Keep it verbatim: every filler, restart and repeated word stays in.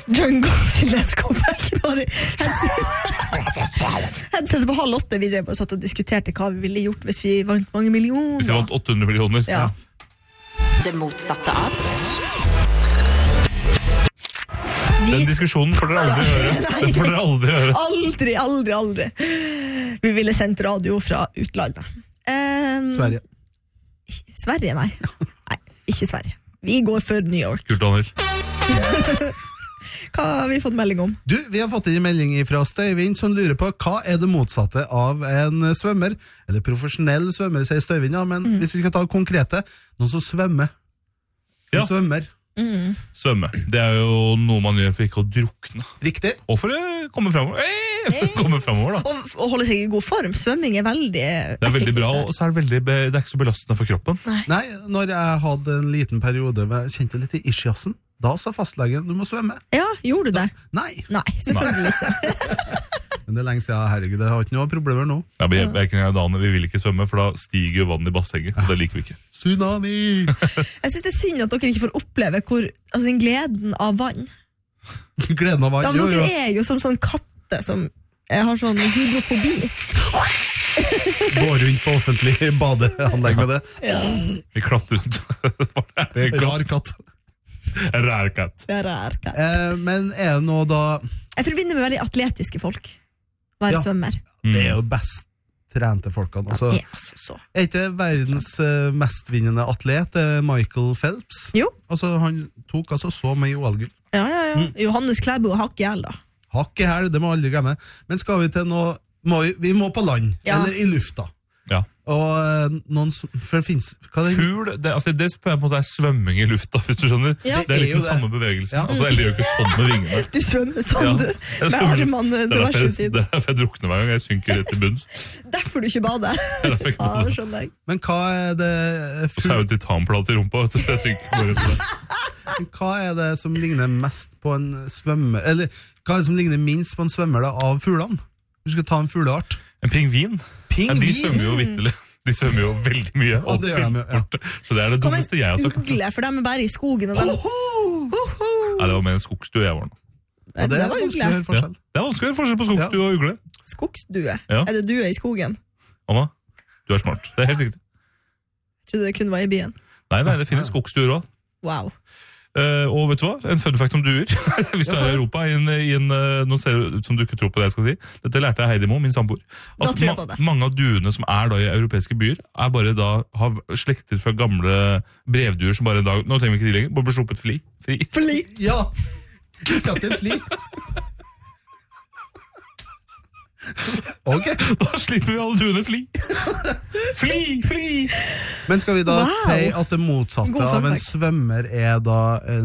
Jungle sin Let's Go Back Headset på halv åtte. Vi drev og satt og diskuterte hva vi ville gjort hvis vi vant mange millioner. Hvis vi vant åtte hundre millioner. Ja. Det motsatte av Den diskusjonen får dere aldri høre. Den får dere aldri høre. Aldri, aldri, aldri. Vi ville sendt radio fra utlandet. Um, Sverige. Sverige, nei. Nei, ikke Sverige. Vi går for New York. Kult, Daniel. Hva har vi fått melding om? Du, vi har fått en melding fra Støyvind som lurer på hva er det motsatte av en svømmer. Er det profesjonell svømmer, sier Støyvind, ja, men mm. hvis vi kan ta konkrete, noen som svømmer. Ja. Svømmer. Mm. Svømme. Det er jo noe man gjør for ikke å drukne. Riktig. Og for å komme fremover. Eh, for å komme fremover da. Og, og holde seg i god form. Svømming er veldig Det er veldig bra, og så er det, veldig, det er ikke så belastende for kroppen. Nei. Nei, når jeg hadde en liten periode jeg kjente litt i ischiasen, da sa fastlegen, du må svømme. Ja, gjorde du det? Nei. Nei, selvfølgelig ikke. Men det er lenge siden, herregud, jeg har ikke noe problemer nå. Ja, men jeg, jeg, jeg, Dane, vi vil ikke svømme, for da stiger jo vann i bassenget, og det liker vi ikke. Tsunami! Jeg synes det er synd at dere ikke får oppleve hvor, altså, den gleden av vann. Gleden av vann, ja, jo, jo. Dere er jo som sånn katte som jeg har sånn hydrofobi. Går rundt på offentlig badeanlegg med det. Ja. Vi klatrer rundt. Det er rar katt. En rar katt. Det er rar katt. Eh, men er det noe da... Jeg forbinder med veldig atletiske folk. Være Ja. svømmer. Det er jo best trente folkene. Altså, Ja, altså så. er ikke verdens uh, mestvinnende atlet uh, Michael Phelps? Jo. Altså, han tok altså så mye O L-gull. Ja, ja, ja. Mm. Johannes Klæbo og Hakk Gjell da. Hakk i hæl, det må aldri glemme. Men skal vi til noe... Må vi, vi må på land, Ja. eller i lufta. Ja. Og uh, noen... som- For det finnes... Hva er det? Fugl, det, altså, det på en måte er svømming i lufta, hvis du skjønner. Ja. Det er Det er litt jo den det. samme bevegelsen. Ja. Altså, eller gjør ikke sånn med vingene. Du svømmer sånn, Ja. du. Jeg Med svømmer- armene Det er til derfor hver sin jeg, side. det er derfor jeg drukner hver gang. Jeg synker rett i bunns. Derfor du ikke bader. Det er derfor jeg ikke Ja, bader. skjønner jeg. Men hva er det... Og så er jo titanplate i rumpa, vet du, så jeg synker bare rett i det. Hva er det som ligner mest på en svømmer... Eller hva er det som ligner minst på en svømmer da, av fuglene? Du skal ta en fugleart. En pingvin. Ja, de svømmer jo vitterlig. De svømmer jo veldig mye. Og det gjør de jo, ja. borte. Så det er det Kom en dummeste jeg har sagt. ugle, for de er bare i skogen. Og de... Uhu. Ja, det var med en skogstue jeg var nå. Ja, det er var vanskelig å ugle. høre forskjell. Ja. Det er vanskelig å gjøre forskjell på skogstue og ugle. Skogsdue. Ja. Er det due i skogen? Anna, du er smart. Det er helt riktig. Jeg trodde det kun var i byen. Nei, nei, det finnes skogstuer også. Wow. Uh, og vet du hva? En fun fact om duer. Hvis du er i Europa, i en, i en, uh, nå ser det ut som du ikke tror på det jeg skal si. Dette lærte jeg Heidi Mo, min samboer. Da At tror jeg på det. mange av duene som er da i europeiske byer, er bare da, har slekter fra gamle brevduer som bare da, nå trenger vi ikke de lenger, bare blir sluppet fri. fri. Fli. Ja! Vi skal til en fli. Ok. Da slipper vi alle duene fli. Fli, fli! Men skal vi da Wow. si at det motsatte God av en fun fact. svømmer er da en